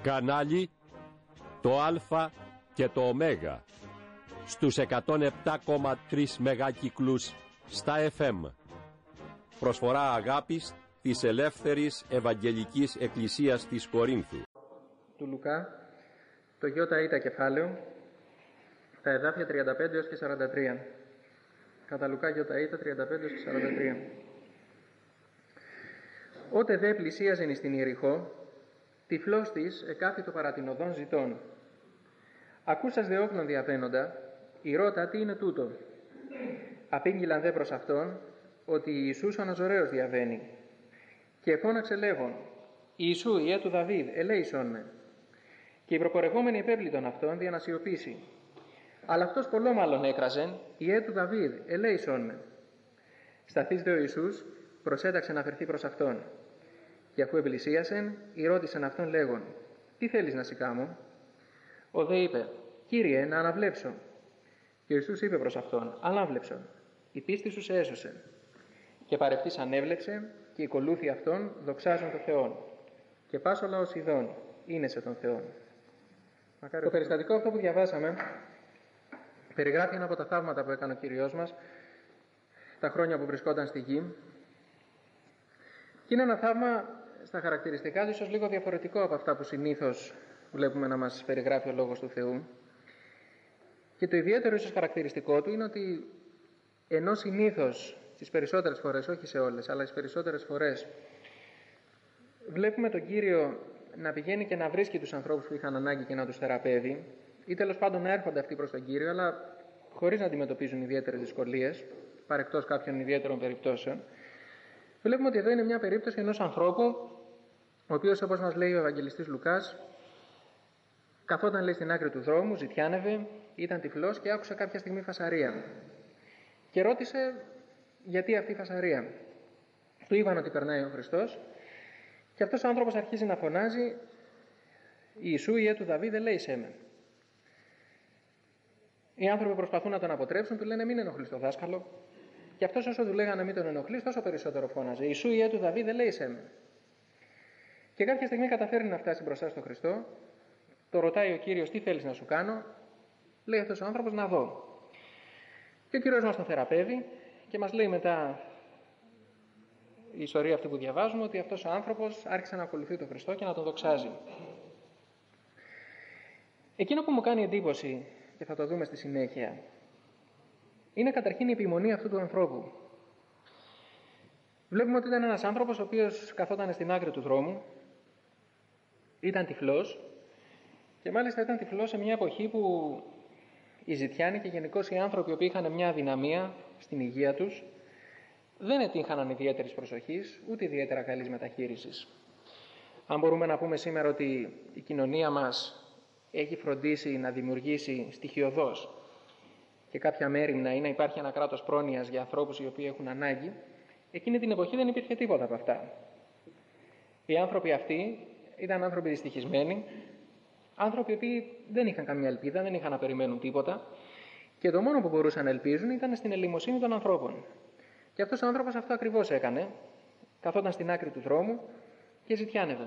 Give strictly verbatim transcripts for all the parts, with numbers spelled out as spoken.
Κανάλι το Α και το Ω στους εκατόν επτά κόμμα τρία μεγάκυκλους στα εφ εμ. Προσφορά αγάπης της Ελεύθερης Ευαγγελικής Εκκλησίας της Κορίνθου. Του Λουκά, το ΙΙ κεφάλαιο, τα εδάφια τριάντα πέντε έως και σαράντα τρία. Κατά Λουκά ΙΙ τριάντα πέντε έως και σαράντα τρία. Ότε δε πλησίαζεν εις την Ιεριχώ, τυφλός της εκάθιτο παρά την οδόν ζητών. Ακούσας δε όπλων διαβαίνοντα, ηρώτα τι είναι τούτο. Απήγγειλαν δε προς αυτόν, ότι Ιησούς ο Ναζωραίος διαβαίνει. Και εφώναξε λέγον, Ιησού, Υιέ του Δαβίδ, ελέησόν με. Και οι προπορευόμενοι επέπλητον αυτόν δια να σιωπήσει. Αλλά αυτός πολλό μάλλον έκραζεν, Υιέ του Δαβίδ, ελέησόν με. Σταθείς δε ο Ιησούς, προσέταξε να φερθεί προς αυτόν. Και αφού επλησίασεν, ρώτησεν αυτόν λέγον, τι θέλεις να σηκάμω. Ο δε είπε, Κύριε, να αναβλέψω. Και ο Ιησούς είπε προς αυτόν, ανάβλεψον, η πίστη σου σε έσωσε. Και παρευτής ανέβλεψε και ακολούθη αυτόν δοξάζον τον Θεόν. Και πάσο λαός ειδών είναι σε τον Θεόν. Το περιστατικό αυτό που διαβάσαμε περιγράφει ένα από τα θαύματα που έκανε ο Κύριος μας τα χρόνια που βρισκόταν στη γη. Και είναι ένα θαύμα στα χαρακτηριστικά του ίσως λίγο διαφορετικό από αυτά που συνήθως βλέπουμε να μας περιγράφει ο Λόγος του Θεού. Και το ιδιαίτερο ίσως χαρακτηριστικό του είναι ότι ενώ συνήθως τις περισσότερες φορές, όχι σε όλες, αλλά τις περισσότερες φορές βλέπουμε τον Κύριο να πηγαίνει και να βρίσκει τους ανθρώπους που είχαν ανάγκη και να τους θεραπεύει, ή τέλος πάντων να έρχονται αυτοί προς τον Κύριο, αλλά χωρίς να αντιμετωπίζουν ιδιαίτερες δυσκολίες, παρεκτός κάποιων ιδιαίτερων περιπτώσεων. Βλέπουμε ότι εδώ είναι μια περίπτωση ενός ανθρώπου, ο οποίος, όπως μας λέει ο Ευαγγελιστής Λουκάς, καθόταν λέει στην άκρη του δρόμου, ζητιάνευε, ήταν τυφλός και άκουσε κάποια στιγμή φασαρία. Και ρώτησε γιατί αυτή η φασαρία. Του είπαν ότι περνάει ο Χριστός, και αυτός ο άνθρωπος αρχίζει να φωνάζει, Ιησού, Υιέ του Δαβίδ, ελέησέ με. Οι άνθρωποι προσπαθούν να τον αποτρέψουν, του λένε μην ενοχλείς το δάσκαλο. Και αυτός όσο του λέγανε μην τον ενοχλείς, τόσο περισσότερο φώναζε, Ιησού, Υιέ του Δαβίδ, ελέησέ με. Και κάποια στιγμή καταφέρει να φτάσει μπροστά στον Χριστό, το ρωτάει ο Κύριος, τι θέλεις να σου κάνω. Λέει αυτός ο άνθρωπος, να δω. Και ο Κύριος μας τον θεραπεύει και μας λέει μετά η ιστορία αυτή που διαβάζουμε, ότι αυτός ο άνθρωπος άρχισε να ακολουθεί τον Χριστό και να τον δοξάζει. Εκείνο που μου κάνει εντύπωση, και θα το δούμε στη συνέχεια, είναι καταρχήν η επιμονή αυτού του ανθρώπου. Βλέπουμε ότι ήταν ένας άνθρωπος ο οποίος καθόταν στην άκρη του δρόμου, ήταν τυφλός, και μάλιστα ήταν τυφλός σε μια εποχή που οι ζητιάνοι και γενικώς οι άνθρωποι που είχαν μια αδυναμία στην υγεία τους δεν ετύχαναν ιδιαίτερης προσοχής, ούτε ιδιαίτερα καλής μεταχείρισης. Αν μπορούμε να πούμε σήμερα ότι η κοινωνία μας έχει φροντίσει να δημιουργήσει στοιχειωδώς και κάποια μέριμνα ή να υπάρχει ένα κράτος πρόνοιας για ανθρώπους οι οποίοι έχουν ανάγκη, εκείνη την εποχή δεν υπήρχε τίποτα από αυτά. Οι άνθρωποι αυτοί ήταν άνθρωποι δυστυχισμένοι, άνθρωποι οι οποίοι δεν είχαν καμία ελπίδα, δεν είχαν να περιμένουν τίποτα, και το μόνο που μπορούσαν να ελπίζουν ήταν στην ελεημοσύνη των ανθρώπων. Και αυτός ο άνθρωπος αυτό ακριβώς έκανε, καθόταν στην άκρη του δρόμου και ζητιάνευε.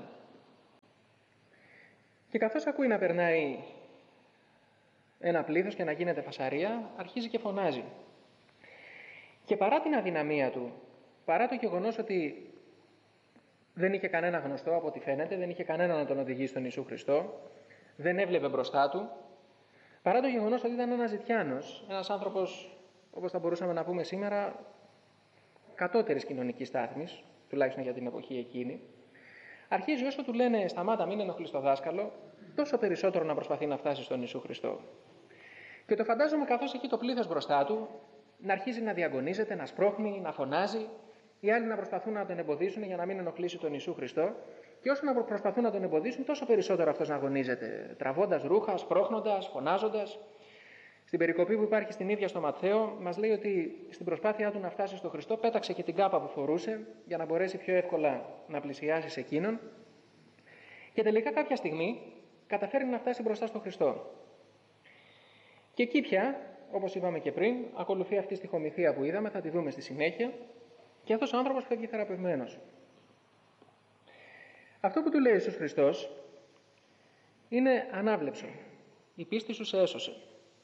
Και καθώς ακούει να περνάει ένα πλήθος και να γίνεται φασαρία, αρχίζει και φωνάζει. Και παρά την αδυναμία του, παρά το γεγονός ότι δεν είχε κανένα γνωστό από ό,τι φαίνεται, δεν είχε κανένα να τον οδηγήσει στον Ιησού Χριστό, δεν έβλεπε μπροστά του, παρά το γεγονός ότι ήταν ένας ζητιάνος, ένας άνθρωπος, όπως θα μπορούσαμε να πούμε σήμερα, κατώτερης κοινωνικής στάθμης, τουλάχιστον για την εποχή εκείνη, αρχίζει όσο του λένε σταμάτα, μην ενοχλείς το δάσκαλο, τόσο περισσότερο να προσπαθεί να φτάσει στον Ιησού Χριστό. Και το φαντάζομαι καθώς έχει το πλήθος μπροστά του, να αρχίζει να διαγωνίζεται, να σπρώχνει, να φωνάζει, οι άλλοι να προσπαθούν να τον εμποδίσουν για να μην ενοχλήσει τον Ιησού Χριστό, και όσο να προσπαθούν να τον εμποδίσουν, τόσο περισσότερο αυτός να αγωνίζεται, τραβώντας ρούχα, σπρώχνοντας, φωνάζοντας. Στην περικοπή που υπάρχει στην ίδια στο Ματθαίο, μας λέει ότι στην προσπάθειά του να φτάσει στον Χριστό, πέταξε και την κάπα που φορούσε για να μπορέσει πιο εύκολα να πλησιάσει σε εκείνον. Και τελικά κάποια στιγμή καταφέρει να φτάσει μπροστά στον Χριστό. Και εκεί πια, όπως είπαμε και πριν, ακολουθεί αυτή η στιχομυθία που είδαμε, θα τη δούμε στη συνέχεια, και αυτός ο άνθρωπος φεύγει θεραπευμένος. Αυτό που του λέει ο Ιησούς Χριστός είναι ανάβλεψο. Η πίστη σου σε έσωσε.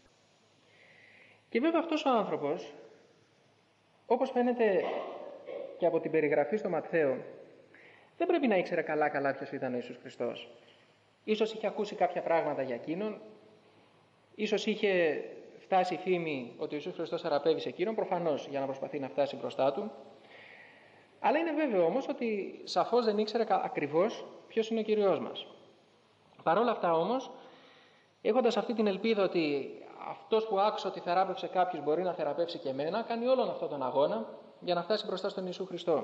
Και βέβαια αυτός ο άνθρωπος, όπως φαίνεται και από την περιγραφή στο Ματθαίο, δεν πρέπει να ήξερε καλά-καλά ποιος ήταν ο Ιησούς Χριστός. Ίσως είχε ακούσει κάποια πράγματα για εκείνον, ίσως είχε φτάσει η φήμη ότι ο Ιησούς Χριστός θεραπεύει σε εκείνον, προφανώς για να προσπαθεί να φτάσει μπροστά του. Αλλά είναι βέβαιο όμως ότι σαφώς δεν ήξερε ακριβώς ποιος είναι ο Κύριος μας. Παρ' όλα αυτά όμως, έχοντας αυτή την ελπίδα ότι αυτός που άκουσε ότι θεράπευσε κάποιους μπορεί να θεραπεύσει και εμένα, κάνει όλον αυτόν τον αγώνα για να φτάσει μπροστά στον Ιησού Χριστό.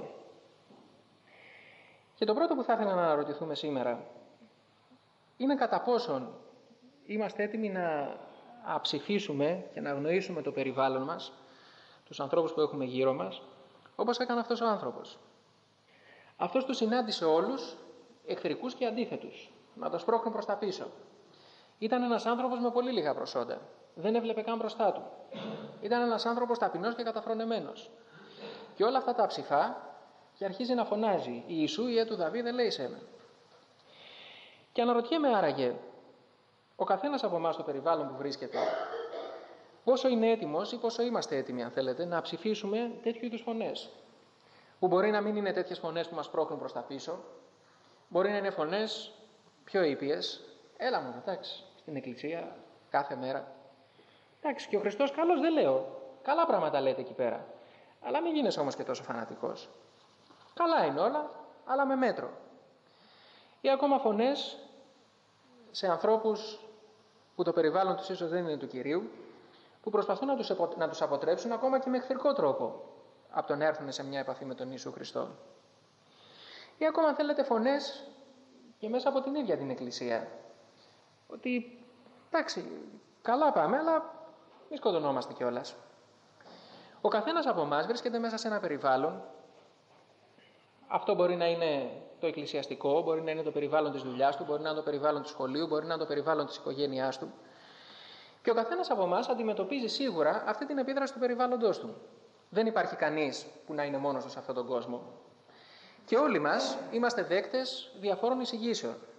Και το πρώτο που θα ήθελα να αναρωτηθούμε σήμερα είναι κατά πόσον είμαστε έτοιμοι να αψηφίσουμε και να αγνοήσουμε το περιβάλλον μας, τους ανθρώπους που έχουμε γύρω μας, όπως έκανε αυτός ο άνθρωπος. Αυτός τους συνάντησε όλους, εχθρικούς και αντίθετους, να το σπρώχνουν προς τα πίσω. Ήταν ένας άνθρωπος με πολύ λίγα προσόντα. Δεν έβλεπε καν μπροστά του. Ήταν ένας άνθρωπος ταπεινός και καταφρονεμένος. Και όλα αυτά τα ψηφά και αρχίζει να φωνάζει «Ιησού, Υιέ του Δαβίδ, ελέησέ με». Και αναρωτιέμαι άραγε, ο καθένας από εμάς στο περιβάλλον που βρίσκεται, πόσο είναι έτοιμος ή πόσο είμαστε έτοιμοι, αν θέλετε, να ψηφίσουμε τέτοιου είδους φωνές. Που μπορεί να μην είναι τέτοιες φωνές που μας πρόχνουν προς τα πίσω, μπορεί να είναι φωνές πιο ήπιες. Έλα μου, εντάξει, στην εκκλησία κάθε μέρα. Εντάξει, και ο Χριστός καλός δεν λέω. Καλά πράγματα λέτε εκεί πέρα. Αλλά μην γίνεσαι όμως και τόσο φανατικός. Καλά είναι όλα, αλλά με μέτρο. Ή ακόμα φωνές σε ανθρώπους που το περιβάλλον τους ίσως δεν είναι του Κυρίου, που προσπαθούν να τους, να τους αποτρέψουν ακόμα και με εχθρικό τρόπο από το να έρθουν σε μια επαφή με τον Ιησού Χριστό. Ή ακόμα αν θέλετε φωνές και μέσα από την ίδια την Εκκλησία. Ότι εντάξει, καλά πάμε, αλλά μη σκοτωνόμαστε κιόλας. Ο καθένας από εμάς βρίσκεται μέσα σε ένα περιβάλλον. Αυτό μπορεί να είναι το εκκλησιαστικό, μπορεί να είναι το περιβάλλον της δουλειάς του, μπορεί να είναι το περιβάλλον του σχολείου, μπορεί να είναι το περιβάλλον της οικογένειάς του. Και ο καθένας από εμάς αντιμετωπίζει σίγουρα αυτή την επίδραση του περιβάλλοντος του. Δεν υπάρχει κανείς που να είναι μόνος του σε αυτόν τον κόσμο. Και όλοι μας είμαστε δέκτες διαφόρων εισηγήσεων.